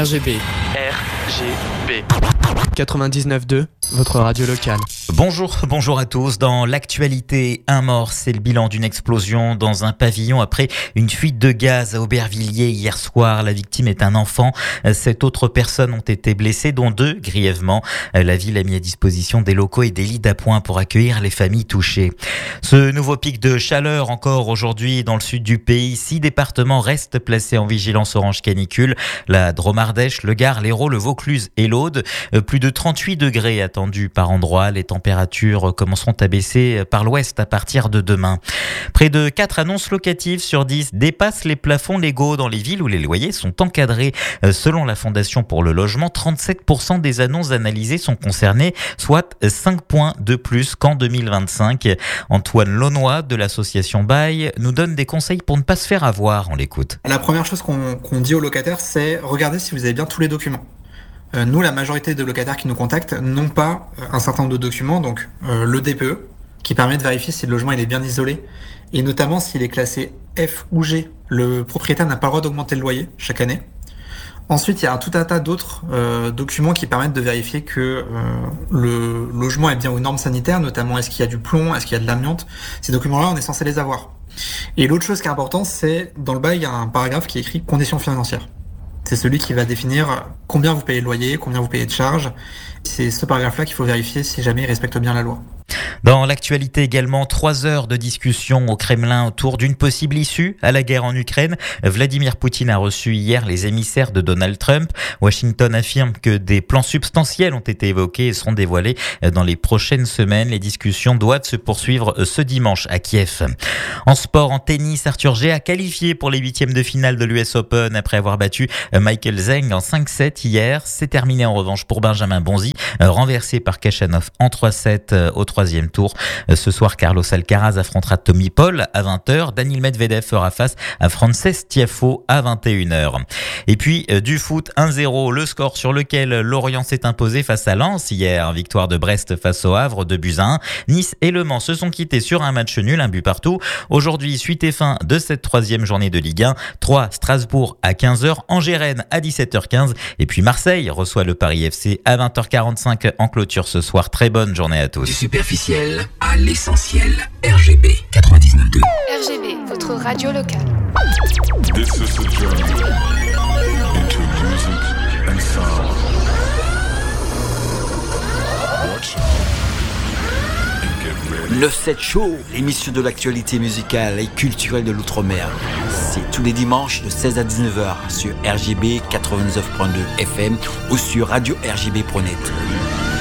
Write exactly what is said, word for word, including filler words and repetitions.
R G B. R G B. quatre-vingt-dix-neuf deux, votre radio locale. Bonjour, bonjour à tous. Dans l'actualité, un mort, c'est le bilan d'une explosion dans un pavillon après une fuite de gaz à Aubervilliers hier soir. La victime est un enfant. Sept autres personnes ont été blessées, dont deux grièvement. La ville a mis à disposition des locaux et des lits d'appoint pour accueillir les familles touchées. Ce nouveau pic de chaleur encore aujourd'hui dans le sud du pays. Six départements restent placés en vigilance orange canicule. La Drôme Ardèche, le Gard, l'Hérault, le Vaucluse et l'Aude. Plus de trente-huit degrés attendus par endroit. Les températures commenceront à baisser par l'ouest à partir de demain. Près de quatre annonces locatives sur dix dépassent les plafonds légaux dans les villes où les loyers sont encadrés. Selon la Fondation pour le logement, trente-sept pour cent des annonces analysées sont concernées, soit cinq points de plus qu'en deux mille vingt-cinq. Antoine Launois de l'association Bail nous donne des conseils pour ne pas se faire avoir. On l'écoute. La première chose qu'on, qu'on dit aux locataires, c'est regardez si vous avez bien tous les documents. Euh, nous, la majorité de locataires qui nous contactent n'ont pas un certain nombre de documents, donc euh, le D P E, qui permet de vérifier si le logement il est bien isolé, et notamment s'il est classé F ou G. Le propriétaire n'a pas le droit d'augmenter le loyer chaque année. Ensuite, il y a tout un tas d'autres euh, documents qui permettent de vérifier que euh, le logement est bien aux normes sanitaires, notamment est-ce qu'il y a du plomb, est-ce qu'il y a de l'amiante. Ces documents-là, on est censé les avoir. Et l'autre chose qui est importante, c'est dans le bail, il y a un paragraphe qui est écrit « conditions financières ». C'est celui qui va définir combien vous payez de loyer, combien vous payez de charges. C'est ce paragraphe-là qu'il faut vérifier si jamais il respecte bien la loi. Dans l'actualité également, trois heures de discussion au Kremlin autour d'une possible issue à la guerre en Ukraine. Vladimir Poutine a reçu hier les émissaires de Donald Trump. Washington affirme que des plans substantiels ont été évoqués et seront dévoilés dans les prochaines semaines. Les discussions doivent se poursuivre ce dimanche à Kiev. En sport, en tennis, Arthur G a qualifié pour les huitièmes de finale de l'U S Open après avoir battu Michael Zeng en cinq sept hier. C'est terminé en revanche pour Benjamin Bonzi, renversé par Khachanov en trois sept au troisième tour. Ce soir, Carlos Alcaraz affrontera Tommy Paul à vingt heures. Daniil Medvedev fera face à Frances Tiafoe à vingt et une heures. Et puis, du foot, un zéro, le score sur lequel Lorient s'est imposé face à Lens hier. Victoire de Brest face au Havre, deux buts à un. Nice et Le Mans se sont quittés sur un match nul, un but partout. Aujourd'hui, suite et fin de cette troisième journée de Ligue un. trois, Strasbourg à quinze heures, Angers-Rennes à dix-sept heures quinze. Et puis Marseille reçoit le Paris F C à vingt heures quarante-cinq en clôture ce soir. Très bonne journée à tous. Du superficiel à l'essentiel. R G B quatre-vingt-dix-neuf deux. R G B, votre radio locale. This is the journey into music and sound. Watch and get ready. neuf sept Show, l'émission de l'actualité musicale et culturelle de l'Outre-mer. C'est tous les dimanches de seize à dix-neuf heures sur R G B quatre-vingt-dix-neuf point deux F M ou sur radio R G B point net.